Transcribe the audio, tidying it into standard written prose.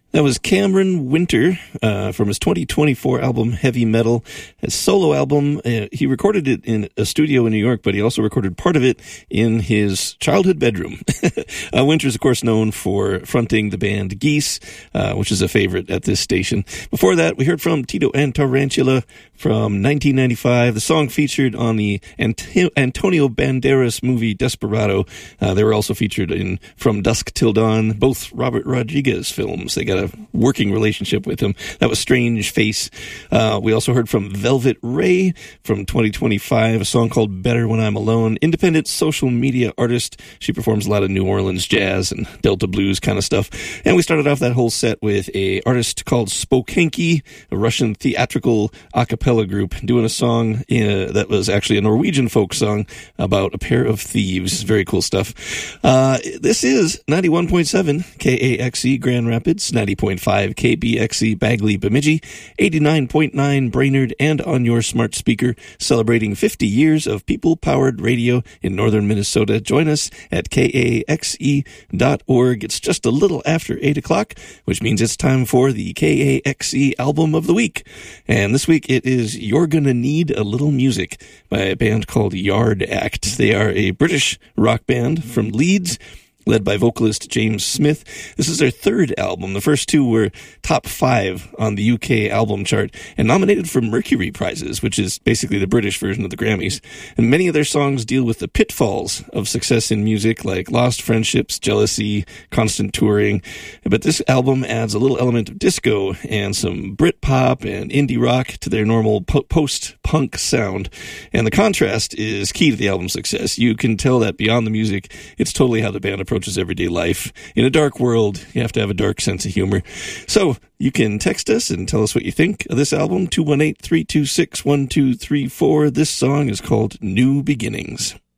That was Cameron Winter from his 2024 album Heavy Metal. His solo album, he recorded it in a studio in New York, but he also recorded part of it in his childhood bedroom. Winter's, of course, known for fronting the band Geese, which is a favorite at this station. Before that, we heard from Tito and Tarantula from 1995. The song featured on the Antonio Banderas movie Desperado. They were also featured in From Dusk Till Dawn, both Robert Rodriguez films. They got a working relationship with him. That was Strange Face. We also heard from Velvet Ray from 2025, a song called Better When I'm Alone. Independent social media artist. She performs a lot of New Orleans jazz and Delta blues kind of stuff. And we started off that whole set with a artist called Spokenki, a Russian theatrical a cappella group, doing a song that was actually a Norwegian folk song about a pair of thieves. Very cool stuff. This is 91.7 KAXE Grand Rapids, 90.5 KBXE Bagley Bemidji, 89.9 Brainerd, and on your smart speaker, celebrating 50 years of people-powered radio in northern Minnesota. Join us at KAXE.org. It's just a little after 8 o'clock, which means it's time for the KAXE Album of the Week. And this week it is You're Gonna Need a Little Music by a band called Yard Act. They are a British rock band from Leeds, led by vocalist James Smith. This is their third album. The first two were top 5 on the UK album chart and nominated for Mercury Prizes, which is basically the British version of the Grammys. And many of their songs deal with the pitfalls of success in music, like lost friendships, jealousy, constant touring. But this album adds a little element of disco and some Britpop and indie rock to their normal post-punk sound. And the contrast is key to the album's success. You can tell that beyond the music, it's totally how the band approaches everyday life. In a dark world, you have to have a dark sense of humor. So you can text us and tell us what you think of this album, 218-326-1234. This song is called New Beginnings.